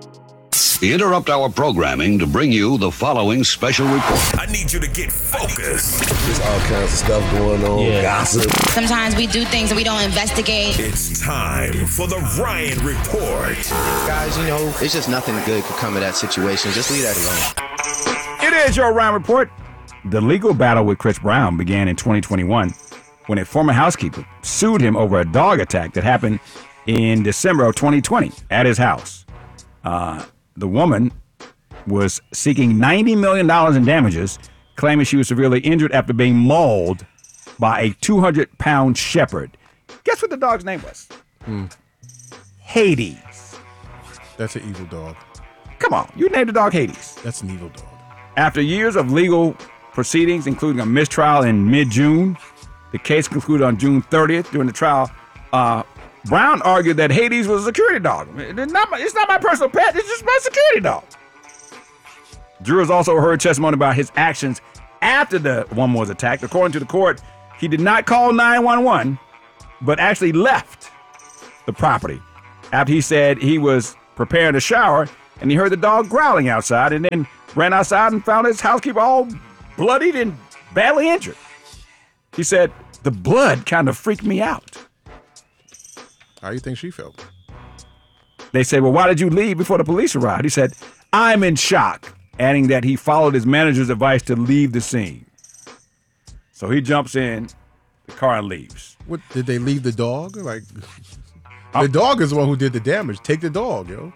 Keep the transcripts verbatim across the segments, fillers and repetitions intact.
We interrupt our programming to bring you the following special report. I need you to get focused. There's all kinds of stuff going on, yeah. Gossip. Sometimes we do things and we don't investigate. It's time for the Ryan Report. Guys, you know, it's just nothing good could come of that situation. Just leave that alone. It is your Ryan Report. The legal battle with Chris Brown began in twenty twenty-one when a former housekeeper sued him over a dog attack that happened in December of twenty twenty at his house. Uh, the woman was seeking ninety million dollars in damages, claiming she was severely injured after being mauled by a two hundred pound shepherd. Guess what the dog's name was? Hmm. Hades. That's an evil dog. Come on, you named the dog Hades. That's an evil dog. After years of legal proceedings, including a mistrial in mid-June, the case concluded on June thirtieth. During the trial, uh, Brown argued that Hades was a security dog. It's not my, it's not my personal pet, it's just my security dog. Jurors also heard testimony about his actions after the woman was attacked. According to the court, he did not call nine one one, but actually left the property after he said he was preparing to shower and he heard the dog growling outside and then ran outside and found his housekeeper all bloodied and badly injured. He said, the blood kind of freaked me out. How do you think she felt? They said, well, why did you leave before the police arrived? He said, I'm in shock, adding that he followed his manager's advice to leave the scene. So he jumps in the car and leaves. What, did they leave the dog? Like, um, the dog is the one who did the damage. Take the dog, yo.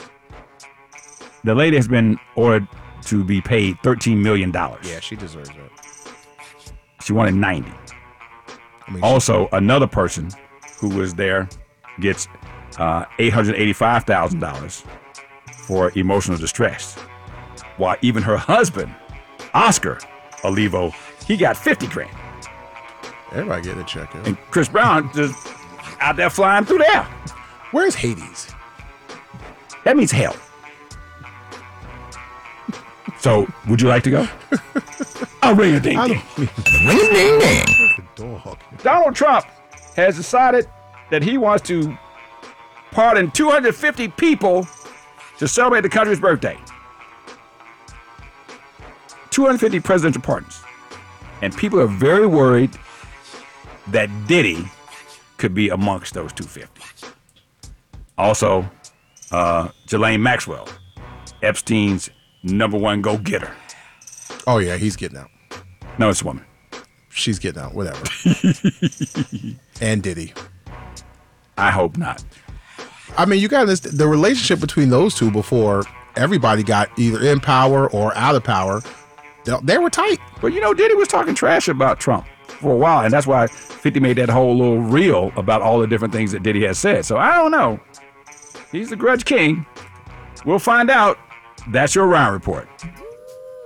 The lady has been ordered to be paid thirteen million dollars. Yeah, she deserves it. She wanted ninety. I mean, also, she- another person who was there gets uh, eight hundred eighty-five thousand dollars for emotional distress, while even her husband, Oscar Olivo, he got fifty grand. Everybody getting a check, yo. And Chris Brown just out there flying through the air. Where's Hades? That means hell. So, would you like to go? I'll ring a ding ding. Ring ding ding. Donald Trump has decided that he wants to pardon two hundred fifty people to celebrate the country's birthday. two hundred fifty presidential pardons. And people are very worried that Diddy could be amongst those two hundred fifty. Also, uh, Ghislaine Maxwell, Epstein's number one go-getter. Oh, yeah, he's getting out. No, it's a woman. She's getting out, whatever. And Diddy. I hope not. I mean, you got this, the relationship between those two before everybody got either in power or out of power. They, they were tight. But, you know, Diddy was talking trash about Trump for a while, and that's why fifty made that whole little reel about all the different things that Diddy has said. So, I don't know. He's the grudge king. We'll find out. That's your Ryan Report.